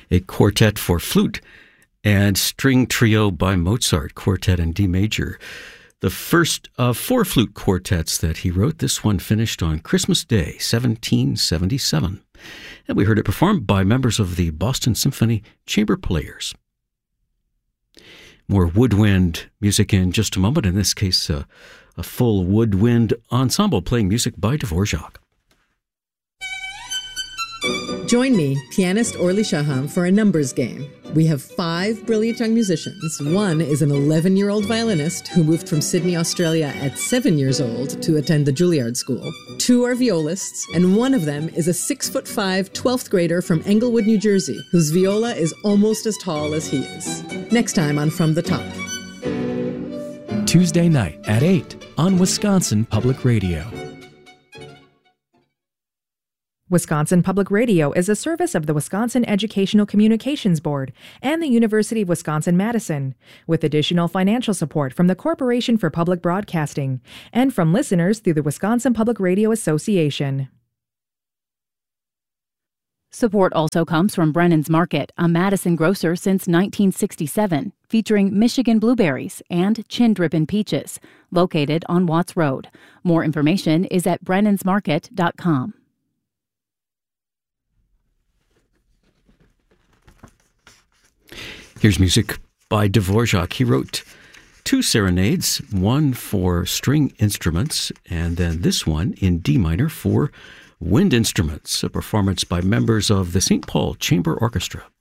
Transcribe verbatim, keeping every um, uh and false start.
a quartet for flute and string trio by Mozart, quartet in D major. The first of four flute quartets that he wrote. This one finished on Christmas Day, seventeen seventy-seven. And we heard it performed by members of the Boston Symphony Chamber Players. More woodwind music in just a moment. In this case, uh, a full woodwind ensemble playing music by Dvorak. Join me, pianist Orly Shaham, for a numbers game. We have five brilliant young musicians. One is an eleven-year-old violinist who moved from Sydney, Australia at seven years old to attend the Juilliard School. Two are violists, and one of them is a six-foot-five, twelfth grader from Englewood, New Jersey, whose viola is almost as tall as he is. Next time on From the Top. Tuesday night at eight on Wisconsin Public Radio. Wisconsin Public Radio is a service of the Wisconsin Educational Communications Board and the University of Wisconsin-Madison, with additional financial support from the Corporation for Public Broadcasting and from listeners through the Wisconsin Public Radio Association. Support also comes from Brennan's Market, a Madison grocer since nineteen sixty-seven, featuring Michigan blueberries and chin drippin' peaches, located on Watts Road. More information is at brennans market dot com. Here's music by Dvorak. He wrote two serenades, one for string instruments, and then this one in D minor for wind instruments, a performance by members of the Saint Paul Chamber Orchestra.